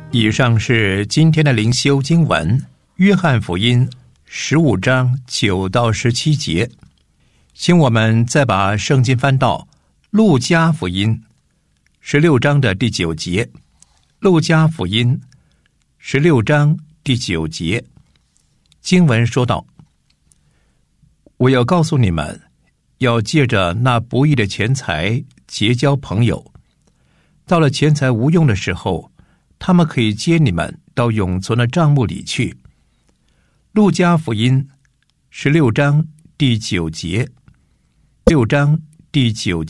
以上是今天的灵修经文，约翰福音15章9到17节。请我们再把圣经翻到路加福音16章的第9节。路加福音16章第9节，经文说道：我要告诉你们，要借着那不义的钱财结交朋友，到了钱财无用的时候，他们可以接你们到永存的帐幕里去。路加福音16章第9节，6章第9节。